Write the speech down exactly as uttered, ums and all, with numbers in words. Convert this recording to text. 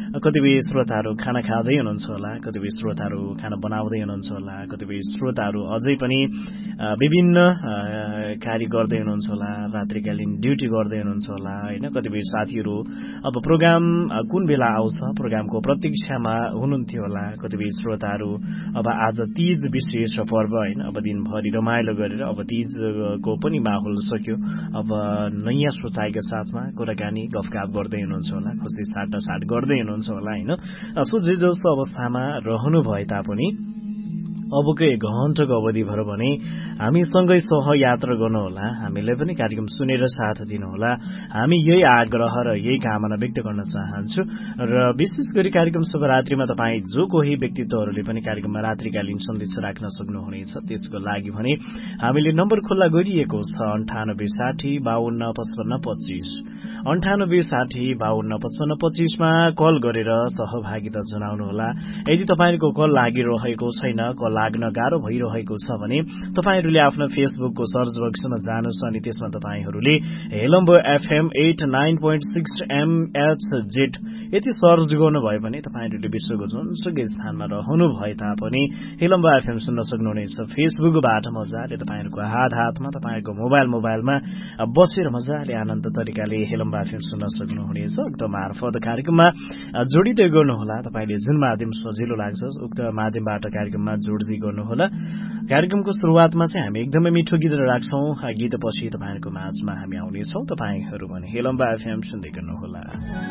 कतिपय श्रोताहरू खाना खाँदै हुनुहुन्छ होला, कतिपय श्रोताहरू खाना बनाउँदै हुनुहुन्छ होला, कतिपय श्रोताहरू अझै पनि विभिन्न कार्य गर्दै हुनुहुन्छ होला, रात्रिकालीन ड्युटी गर्दै हुनुहुन्छ होला होइन। कतिपय साथीहरू अब प्रोग्राम कुन बेला आउँछ प्रोग्रामको प्रतीक्षामा हुनुहुन्थ्यो होला। कतिपय श्रोताहरू अब आज तीज विशेष पर्व होइन, अब दिनभरि रमाइलो गरेर अब तीजको पनि माहौल सक्यो, अब नयाँ सोचाइका साथमा कुराकानी गफगाफ गर्दै हुनुहुन्छ होला, खुसी साटासाट गर्दै हुनुहुन्छ होला होइन। सो जे जस्तो अवस्थामा रहनु भए तापनि अबको एक घण्टाको अवधिभर भने हामीसँगै सहयात्रा गर्नुहोला, हामीलाई पनि कार्यक्रम सुनेर साथ दिनुहोला। हामी यही आग्रह र यही कामना व्यक्त गर्न चाहन्छु। र विशेष गरी कार्यक्रम शुभरात्रिमा तपाईँ जो कोही व्यक्तित्वहरूले पनि कार्यक्रममा रात्रिकालीन सन्देश राख्न सक्नुहुनेछ। त्यसको लागि भने हामीले नम्बर खुल्ला गरिएको छ अन्ठानब्बे साठी बाहन्न पचपन्न पच्चिस अन्ठानब्बे साठी बाहन्न पचपन्न पच्चिसमा कल गरेर सहभागिता जनाउनुहोला। यदि तपाईँको कल लागिरहेको छैन, कल लाग्न गाह्रो भइरहेको छ भने तपाईँहरूले आफ्नो फेसबुकको सर्च बक्समा जानुहोस् अनि त्यसमा तपाईँहरूले हेलम्बो FM at nine point six MHz यति सर्च गर्नुभयो भने तपाईँहरूले विश्वको जुनसुकै स्थानमा रहनु भए तापनि हेलम्बो एफएम सुन्न सक्नुहुनेछ। फेसबुकबाट मजाले तपाईँहरूको हात हातमा तपाईँहरूको मोबाइल मोबाइलमा बसेर मजाले आनन्द तरिकाले हेलम्बो एफएम सुन्न सक्नुहुनेछ। उक्त मार्फत कार्यक्रममा जोडिँदै गर्नुहोला। तपाईँले जुन माध्यम सजिलो लाग्छ उक्त माध्यमबाट कार्यक्रममा जोड्दै गर्नुहोला। कार्यक्रमको सुरुवातमा चाहिँ हामी एकदमै मिठो गीत राख्छौं। गीतपछि तपाईँहरूको माझमा हामी आउनेछौं। तपाईँहरू भने हेलम्बा एफएम सुन्दै गर्नुहोला।